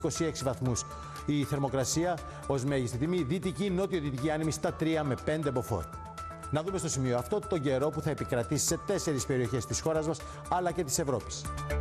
26 βαθμούς η θερμοκρασία ως μέγιστη τιμή. Δυτική, νότιο-δυτική άνεμη στα 3 με 5 μποφόρ. Να δούμε στο σημείο αυτό τον καιρό που θα επικρατήσει σε 4 περιοχές της χώρας μας αλλά και της Ευρώπης.